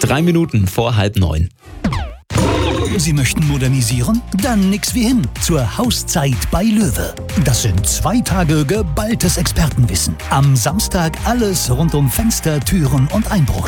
3 Minuten vor 8:30. Sie möchten modernisieren? Dann nix wie hin zur Hauszeit bei Löwe. Das sind 2 Tage geballtes Expertenwissen. Am Samstag alles rund um Fenster, Türen und Einbruch.